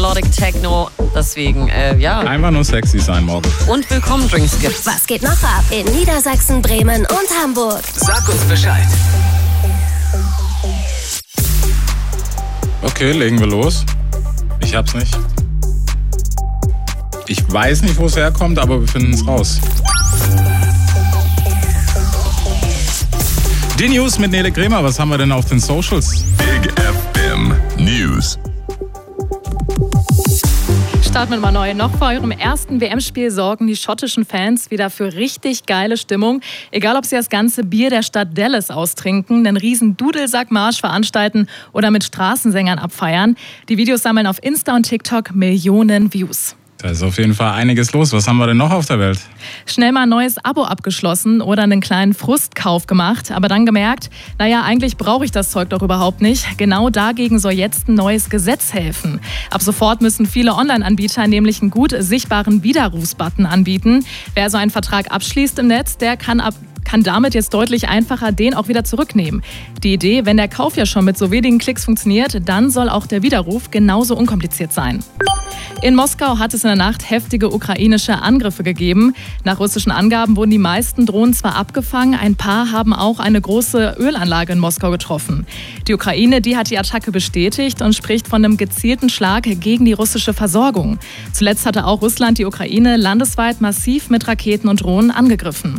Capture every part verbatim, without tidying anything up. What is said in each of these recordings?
Melodic Techno. Deswegen, äh, ja. Einfach nur sexy sein morgen. Und willkommen, Drinks gibt's. Was geht noch ab in Niedersachsen, Bremen und Hamburg? Sag uns Bescheid. Okay, legen wir los. Ich hab's nicht. Ich weiß nicht, wo es herkommt, aber wir finden es raus. Die News mit Nele Kremer. Was haben wir denn auf den Socials? Big F M News. Starten wir mal neu. Noch vor eurem ersten W M-Spiel sorgen die schottischen Fans wieder für richtig geile Stimmung. Egal, ob sie das ganze Bier der Stadt Dallas austrinken, einen riesen Dudelsackmarsch veranstalten oder mit Straßensängern abfeiern. Die Videos sammeln auf Insta und TikTok Millionen Views. Da ist auf jeden Fall einiges los. Was haben wir denn noch auf der Welt? Schnell mal ein neues Abo abgeschlossen oder einen kleinen Frustkauf gemacht, aber dann gemerkt, naja, eigentlich brauche ich das Zeug doch überhaupt nicht. Genau dagegen soll jetzt ein neues Gesetz helfen. Ab sofort müssen viele Online-Anbieter nämlich einen gut sichtbaren Widerrufsbutton anbieten. Wer so einen Vertrag abschließt im Netz, der kann ab kann damit jetzt deutlich einfacher den auch wieder zurücknehmen. Die Idee, wenn der Kauf ja schon mit so wenigen Klicks funktioniert, dann soll auch der Widerruf genauso unkompliziert sein. In Moskau hat es in der Nacht heftige ukrainische Angriffe gegeben. Nach russischen Angaben wurden die meisten Drohnen zwar abgefangen, ein paar haben auch eine große Ölanlage in Moskau getroffen. Die Ukraine, die hat die Attacke bestätigt und spricht von einem gezielten Schlag gegen die russische Versorgung. Zuletzt hatte auch Russland die Ukraine landesweit massiv mit Raketen und Drohnen angegriffen.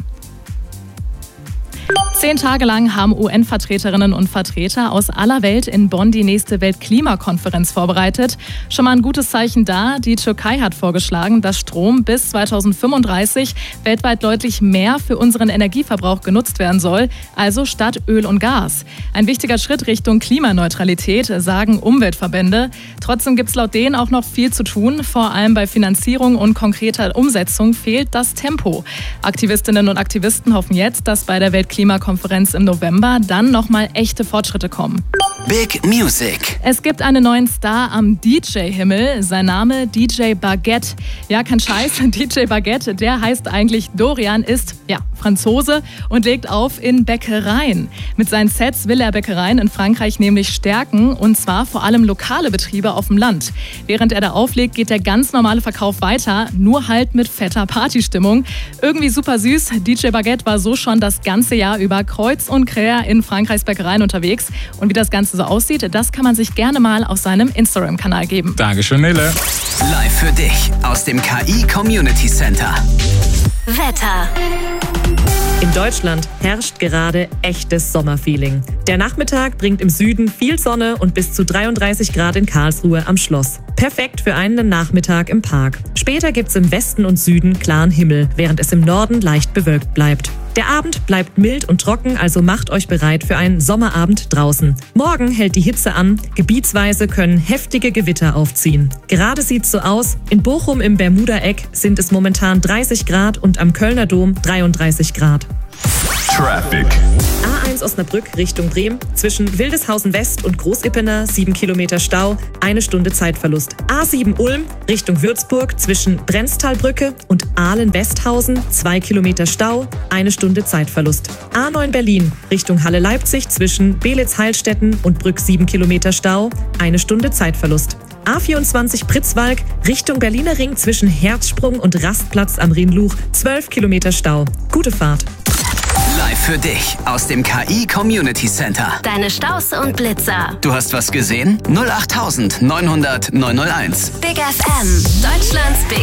Zehn Tage lang haben U N-Vertreterinnen und Vertreter aus aller Welt in Bonn die nächste Weltklimakonferenz vorbereitet. Schon mal ein gutes Zeichen da. Die Türkei hat vorgeschlagen, dass Strom bis zweitausendfünfunddreißig weltweit deutlich mehr für unseren Energieverbrauch genutzt werden soll, also statt Öl und Gas. Ein wichtiger Schritt Richtung Klimaneutralität, sagen Umweltverbände. Trotzdem gibt es laut denen auch noch viel zu tun. Vor allem bei Finanzierung und konkreter Umsetzung fehlt das Tempo. Aktivistinnen und Aktivisten hoffen jetzt, dass bei der Weltklimakonferenz Konferenz im November dann nochmal echte Fortschritte kommen. Big Music. Es gibt einen neuen Star am D J-Himmel. Sein Name D J Baguette. Ja, kein Scheiß. D J Baguette, der heißt eigentlich Dorian, ist ja Franzose und legt auf in Bäckereien. Mit seinen Sets will er Bäckereien in Frankreich nämlich stärken, und zwar vor allem lokale Betriebe auf dem Land. Während er da auflegt, geht der ganz normale Verkauf weiter, nur halt mit fetter Partystimmung. Irgendwie super süß. D J Baguette war so schon das ganze Jahr über kreuz und quer in Frankreichs Bäckereien unterwegs. Und wie das Ganze so aussieht, das kann man sich gerne mal auf seinem Instagram-Kanal geben. Dankeschön, Nele. Live für dich aus dem K I Community Center. Wetter. In Deutschland herrscht gerade echtes Sommerfeeling. Der Nachmittag bringt im Süden viel Sonne und bis zu dreiunddreißig Grad in Karlsruhe am Schloss. Perfekt für einen Nachmittag im Park. Später gibt's im Westen und Süden klaren Himmel, während es im Norden leicht bewölkt bleibt. Der Abend bleibt mild und trocken, also macht euch bereit für einen Sommerabend draußen. Morgen hält die Hitze an, gebietsweise können heftige Gewitter aufziehen. Gerade sieht's so aus, in Bochum im Bermuda-Eck sind es momentan dreißig Grad und am Kölner Dom dreiunddreißig Grad. Traffic. A eins Osnabrück Richtung Bremen. Zwischen Wildeshausen West und Großippener sieben Kilometer Stau, eine Stunde Zeitverlust. A sieben Ulm Richtung Würzburg zwischen Brenztalbrücke und Ahlen-Westhausen zwei Kilometer Stau, eine Stunde Zeitverlust. A neun Berlin Richtung Halle-Leipzig zwischen Belitz-Heilstätten und Brück sieben Kilometer Stau, eine Stunde Zeitverlust. A vierundzwanzig Pritzwalk Richtung Berliner Ring zwischen Herzsprung und Rastplatz am Rhinluch zwölf Kilometer Stau. Gute Fahrt. Live für dich aus dem K I Community Center. Deine Staus und Blitzer. Du hast was gesehen? null acht neunhundert neunhundert neunhunderteins. Big F M. Deutschlands Big